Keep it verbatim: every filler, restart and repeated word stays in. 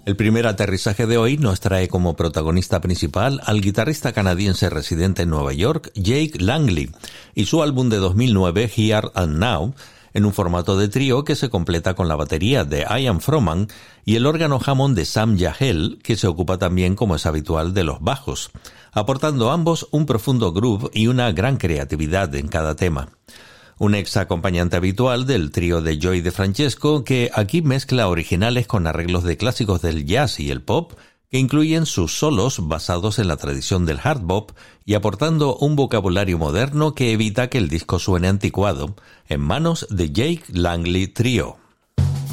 El primer aterrizaje de hoy nos trae como protagonista principal al guitarrista canadiense residente en Nueva York, Jake Langley, y su álbum de dos mil nueve, Here and Now, en un formato de trío que se completa con la batería de Ian Froman y el órgano Hammond de Sam Yahel, que se ocupa también, como es habitual, de los bajos, aportando ambos un profundo groove y una gran creatividad en cada tema. Un ex acompañante habitual del trío de Joey DeFrancesco, que aquí mezcla originales con arreglos de clásicos del jazz y el pop, que incluyen sus solos basados en la tradición del hard bop y aportando un vocabulario moderno que evita que el disco suene anticuado, en manos de Jake Langley Trio.